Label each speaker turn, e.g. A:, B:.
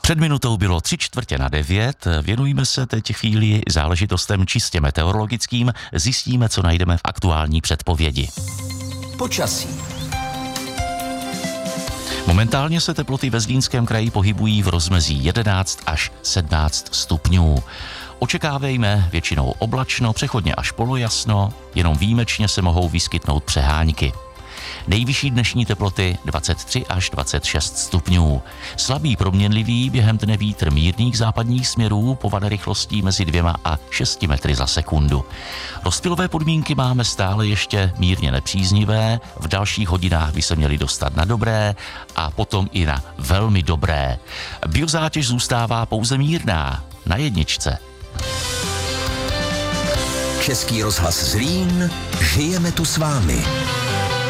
A: Před minutou bylo 8:45, věnujeme se teď chvíli záležitostem čistě meteorologickým, zjistíme, co najdeme v aktuální předpovědi.
B: Počasí.
A: Momentálně se teploty ve Zlínském kraji pohybují v rozmezí 11 až 17 stupňů. Očekávejme většinou oblačno, přechodně až polojasno, jenom výjimečně se mohou vyskytnout přehánky. Nejvyšší dnešní teploty 23 až 26 stupňů. Slabý proměnlivý během dne vítr mírných západních směrů povede rychlostí mezi 2 a 6 metry za sekundu. Rozptylové podmínky máme stále ještě mírně nepříznivé, v dalších hodinách by se měly dostat na dobré a potom i na velmi dobré. Biozátěž zůstává pouze mírná, na jedničce.
B: Český rozhlas Zlín, žijeme tu s vámi.